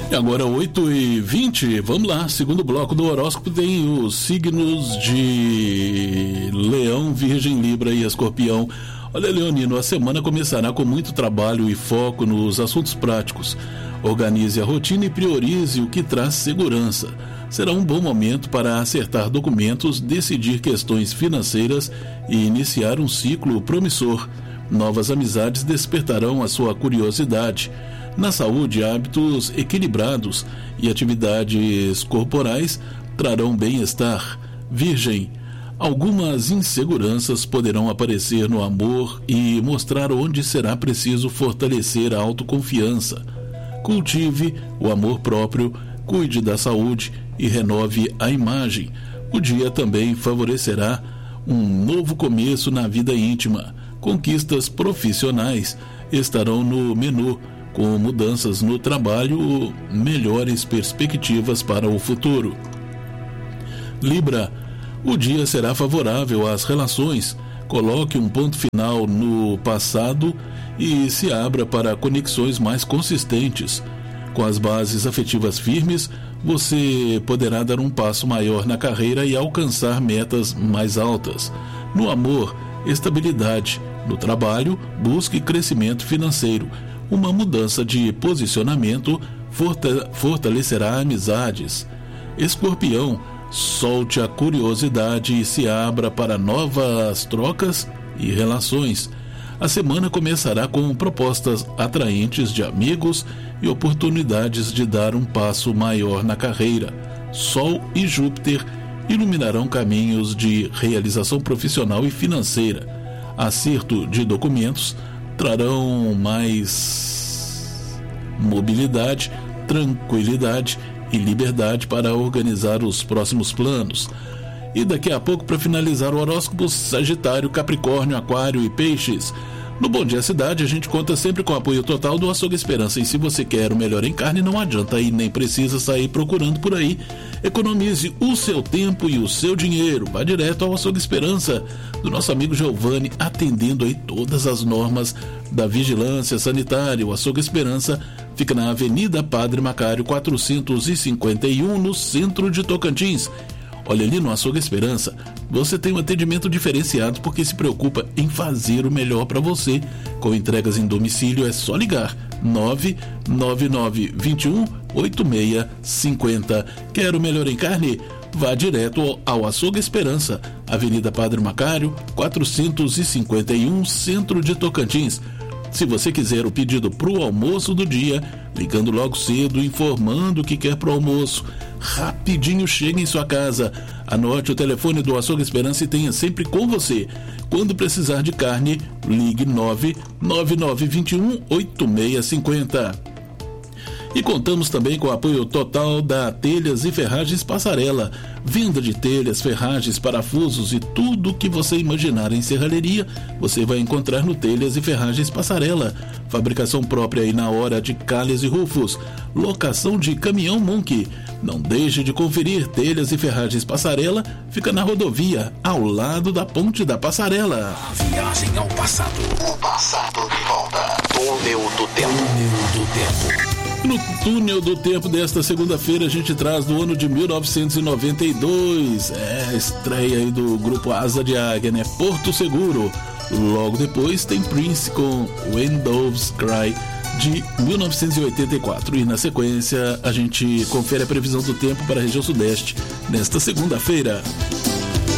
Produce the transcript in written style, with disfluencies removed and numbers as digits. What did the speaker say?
E agora 8h20, vamos lá, segundo bloco do horóscopo tem os signos de Leão, Virgem, Libra e Escorpião. Olha, Leonino, a semana começará com muito trabalho e foco nos assuntos práticos. Organize a rotina e priorize o que traz segurança. Será um bom momento para acertar documentos, decidir questões financeiras e iniciar um ciclo promissor. Novas amizades despertarão a sua curiosidade. Na saúde, hábitos equilibrados e atividades corporais trarão bem-estar. Virgem, algumas inseguranças poderão aparecer no amor e mostrar onde será preciso fortalecer a autoconfiança. Cultive o amor próprio, cuide da saúde e renove a imagem. O dia também favorecerá um novo começo na vida íntima. Conquistas profissionais estarão no menu, com mudanças no trabalho, melhores perspectivas para o futuro. Libra, o dia será favorável às relações. Coloque um ponto final no passado e se abra para conexões mais consistentes. Com as bases afetivas firmes, você poderá dar um passo maior na carreira e alcançar metas mais altas. No amor, estabilidade. No trabalho, busque crescimento financeiro. Uma mudança de posicionamento fortalecerá amizades. Escorpião, solte a curiosidade e se abra para novas trocas e relações. A semana começará com propostas atraentes de amigos e oportunidades de dar um passo maior na carreira. Sol e Júpiter iluminarão caminhos de realização profissional e financeira. Acerto de documentos trarão mais mobilidade, tranquilidade e liberdade para organizar os próximos planos. E daqui a pouco, para finalizar o horóscopo, Sagitário, Capricórnio, Aquário e Peixes. No Bom Dia Cidade, a gente conta sempre com o apoio total do Açougue Esperança. E se você quer o melhor em carne, não adianta e nem precisa sair procurando por aí. Economize o seu tempo e o seu dinheiro. Vá direto ao Açougue Esperança, do nosso amigo Giovanni, atendendo aí todas as normas da vigilância sanitária. O Açougue Esperança fica na Avenida Padre Macário 451, no centro de Tocantins. Olha, ali no Açougue Esperança, você tem um atendimento diferenciado porque se preocupa em fazer o melhor para você. Com entregas em domicílio é só ligar 999-21-8650. Quer o melhor em carne? Vá direto ao Açougue Esperança, Avenida Padre Macário 451, centro de Tocantins. Se você quiser o pedido para o almoço do dia, ligando logo cedo, informando o que quer para o almoço, rapidinho chega em sua casa. Anote o telefone do Açougue Esperança e tenha sempre com você. Quando precisar de carne, ligue 999-21-8650. E contamos também com o apoio total da Telhas e Ferragens Passarela. Venda de telhas, ferragens, parafusos e tudo o que você imaginar em serralheria, você vai encontrar no Telhas e Ferragens Passarela. Fabricação própria e na hora de calhas e rufos. Locação de caminhão Monkey. Não deixe de conferir. Telhas e Ferragens Passarela fica na rodovia, ao lado da Ponte da Passarela. A viagem ao passado. O passado de volta. Túnel do Tempo. Túnel do Tempo. No Túnel do Tempo desta segunda-feira a gente traz do ano de 1992, a estreia aí do grupo Asa de Águia, né? Porto Seguro. Logo depois tem Prince com When Doves Cry, de 1984. E na sequência a gente confere a previsão do tempo para a região sudeste nesta segunda-feira.